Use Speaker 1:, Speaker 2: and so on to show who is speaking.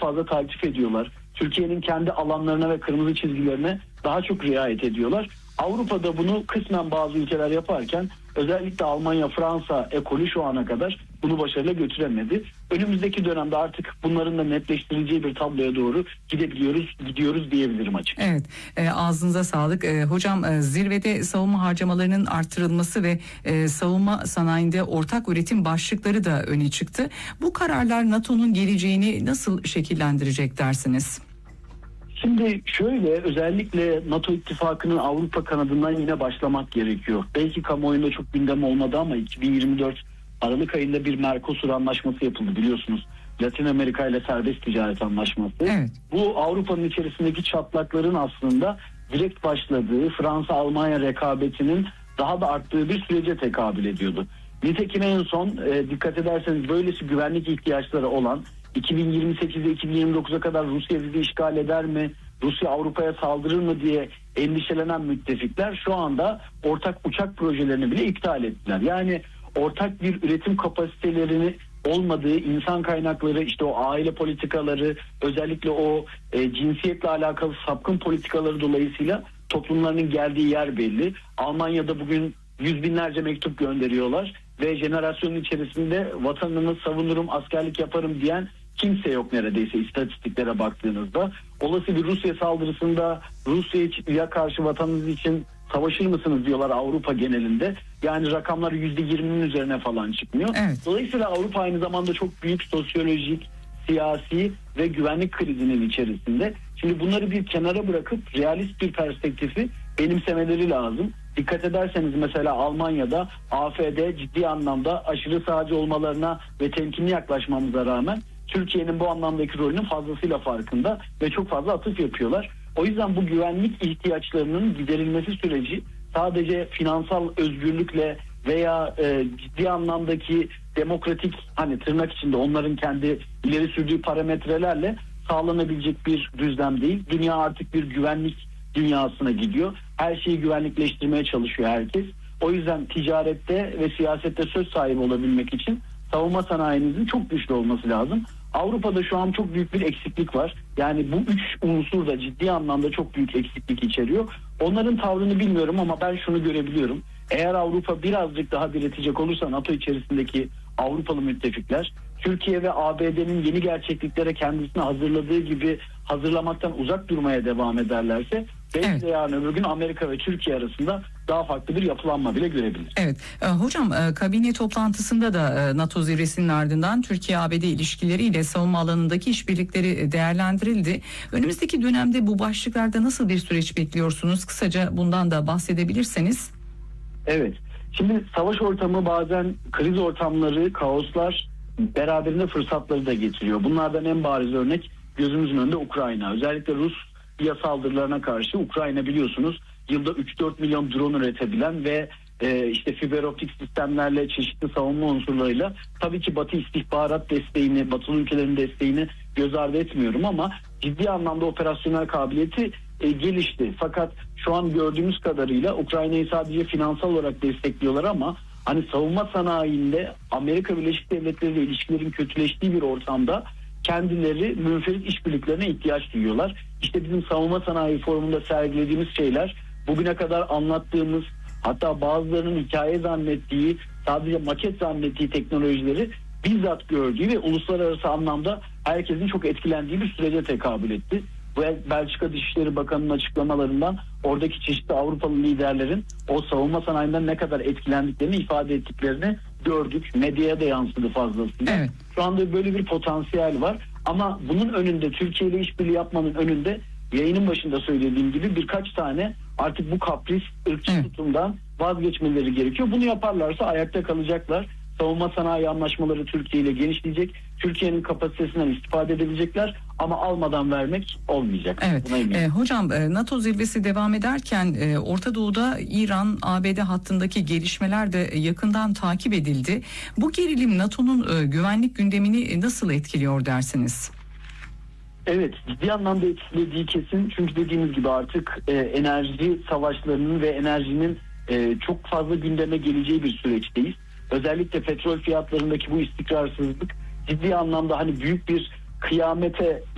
Speaker 1: fazla takip ediyorlar. Türkiye'nin kendi alanlarına ve kırmızı çizgilerine daha çok riayet ediyorlar. Avrupa'da bunu kısmen bazı ülkeler yaparken özellikle Almanya, Fransa ekolü şu ana kadar bunu başarıyla götüremedi. Önümüzdeki dönemde artık bunların da netleştirileceği bir tabloya doğru gidiyoruz diyebilirim açıkçası.
Speaker 2: Evet, ağzınıza sağlık. Hocam, zirvede savunma harcamalarının artırılması ve savunma sanayinde ortak üretim başlıkları da öne çıktı. Bu kararlar NATO'nun geleceğini nasıl şekillendirecek dersiniz?
Speaker 1: Şimdi şöyle, özellikle NATO ittifakının Avrupa kanadından yine başlamak gerekiyor. Belki kamuoyunda çok gündem olmadı ama 2024 Aralık ayında bir Mercosur anlaşması yapıldı biliyorsunuz. Latin Amerika ile serbest ticaret anlaşması.
Speaker 2: Evet.
Speaker 1: Bu Avrupa'nın içerisindeki çatlakların aslında direkt başladığı, Fransa-Almanya rekabetinin daha da arttığı bir sürece tekabül ediyordu. Nitekim en son dikkat ederseniz böylesi güvenlik ihtiyaçları olan 2028'e 2029'a kadar Rusya bizi işgal eder mi? Rusya Avrupa'ya saldırır mı diye endişelenen müttefikler şu anda ortak uçak projelerini bile iptal ettiler. Yani ortak bir üretim kapasitelerini olmadığı, insan kaynakları, işte o aile politikaları, özellikle o cinsiyetle alakalı sapkın politikaları dolayısıyla toplumlarının geldiği yer belli. Almanya'da bugün yüz binlerce mektup gönderiyorlar ve jenerasyonun içerisinde vatanımı savunurum, askerlik yaparım diyen kimse yok neredeyse istatistiklere baktığınızda. Olası bir Rusya saldırısında Rusya'ya karşı vatanınız için savaşır mısınız diyorlar Avrupa genelinde. Yani rakamlar %20'nin üzerine falan çıkmıyor.
Speaker 2: Evet.
Speaker 1: Dolayısıyla Avrupa aynı zamanda çok büyük sosyolojik, siyasi ve güvenlik krizinin içerisinde. Şimdi bunları bir kenara bırakıp realist bir perspektifi benimsemeleri lazım. Dikkat ederseniz mesela Almanya'da AfD ciddi anlamda aşırı sağcı olmalarına ve temkinli yaklaşmamıza rağmen Türkiye'nin bu anlamdaki rolünün fazlasıyla farkında ve çok fazla atıf yapıyorlar. O yüzden bu güvenlik ihtiyaçlarının giderilmesi süreci sadece finansal özgürlükle veya ciddi anlamdaki demokratik, hani tırnak içinde onların kendi ileri sürdüğü parametrelerle sağlanabilecek bir düzlem değil. Dünya artık bir güvenlik dünyasına gidiyor. Her şeyi güvenlikleştirmeye çalışıyor herkes. O yüzden ticarette ve siyasette söz sahibi olabilmek için savunma sanayinizin çok güçlü olması lazım. Avrupa'da şu an çok büyük bir eksiklik var. Yani bu üç unsur da ciddi anlamda çok büyük eksiklik içeriyor. Onların tavrını bilmiyorum ama ben şunu görebiliyorum. Eğer Avrupa birazcık daha diretecek olursa NATO içerisindeki Avrupalı müttefikler, Türkiye ve ABD'nin yeni gerçekliklere kendisini hazırladığı gibi hazırlamaktan uzak durmaya devam ederlerse belki de yarın öbür gün Amerika ve Türkiye arasında daha farklı bir yapılanma bile görebiliriz.
Speaker 2: Evet. Hocam, kabine toplantısında da NATO zirvesinin ardından Türkiye-ABD ilişkileriyle savunma alanındaki işbirlikleri değerlendirildi. Önümüzdeki dönemde bu başlıklarda nasıl bir süreç bekliyorsunuz? Kısaca bundan da bahsedebilirseniz.
Speaker 1: Evet. Şimdi savaş ortamı bazen kriz ortamları, kaoslar beraberinde fırsatları da getiriyor. Bunlardan en bariz örnek gözümüzün önünde Ukrayna. Özellikle Rusya saldırılarına karşı Ukrayna biliyorsunuz yılda 3-4 milyon drone üretebilen ve işte fiber optik sistemlerle, çeşitli savunma unsurlarıyla, tabii ki Batı istihbarat desteğini, Batılı ülkelerin desteğini göz ardı etmiyorum ama ciddi anlamda operasyonel kabiliyeti gelişti. Fakat şu an gördüğümüz kadarıyla Ukrayna'yı sadece finansal olarak destekliyorlar ama hani savunma sanayinde Amerika Birleşik Devletleri ile ilişkilerin kötüleştiği bir ortamda kendileri münferit işbirliklerine ihtiyaç duyuyorlar. İşte bizim savunma sanayi forumunda sergilediğimiz şeyler, bugüne kadar anlattığımız, hatta bazılarının hikaye zannettiği, sadece maket zannettiği teknolojileri bizzat gördüğü ve uluslararası anlamda herkesin çok etkilendiği bir sürece tekabül etti. Bu Belçika Dışişleri Bakanı'nın açıklamalarından oradaki çeşitli Avrupalı liderlerin o savunma sanayinden ne kadar etkilendiklerini ifade ettiklerini gördük. Medyaya da yansıdı fazlasıyla.
Speaker 2: Evet.
Speaker 1: Şu anda böyle bir potansiyel var ama bunun önünde, Türkiye ile işbirliği yapmanın önünde, yayının başında söylediğim gibi birkaç tane artık bu kapris, ırkçı tutumdan vazgeçmeleri gerekiyor. Bunu yaparlarsa ayakta kalacaklar. Savunma sanayi anlaşmaları Türkiye ile genişleyecek. Türkiye'nin kapasitesinden istifade edebilecekler ama almadan vermek olmayacak.
Speaker 2: Evet. Hocam, NATO zirvesi devam ederken Orta Doğu'da İran, ABD hattındaki gelişmeler de yakından takip edildi. Bu gerilim NATO'nun güvenlik gündemini nasıl etkiliyor dersiniz?
Speaker 1: Evet, ciddi anlamda etkilediği kesin. Çünkü dediğimiz gibi artık enerji savaşlarının ve enerjinin çok fazla gündeme geleceği bir süreçteyiz. Özellikle petrol fiyatlarındaki bu istikrarsızlık ciddi anlamda hani büyük bir kıyamete